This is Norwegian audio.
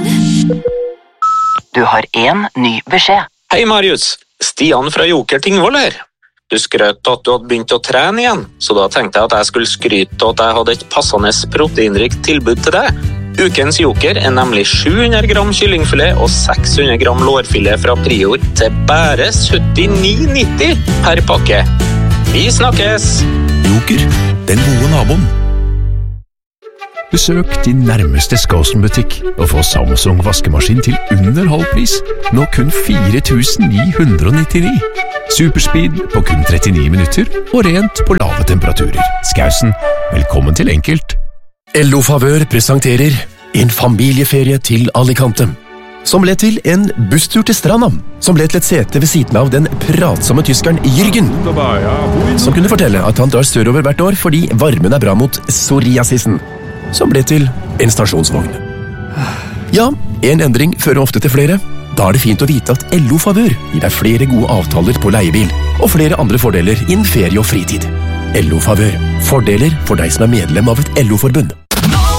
Du har en ny beskjed. Hei Marius, Stian fra Joker Tingvoll her. Du skrøt at du hadde begynt å trene igjen, så da tenkte jeg at jeg skulle skryte at jeg hadde et passende proteinrikt tilbud til deg. Ukens Joker er nemlig 700 gram kyllingfilet og 600 gram lårfilet fra Prior til bare 79,90 per pakke. Vi snakkes! Joker, den gode naboen. Besøk din nærmeste Skåsen-butikk og få Samsung vaskemaskin til under halv pris. Nå kun 4.999. Superspeed på kun 39 minutter og rent på lave temperaturer. Skåsen, velkommen til enkelt. LO Favør presenterer en familieferie til Alicante, som ble til en busstur til stranda, som ble til et sete ved siden av den pratsomme tyskeren Jürgen, som kunne fortelle at han drar sørover hvert år fordi varmen er bra mot psoriasisen, som ble til en stasjonsvogn. Ja, en endring fører ofte til flere. Da er det fint å vite at LO Favør gir deg flere gode avtaler på leiebil, og flere andre fordeler innen ferie og fritid. LO Favør. Fordeler for deg som er medlem av et LO-forbund.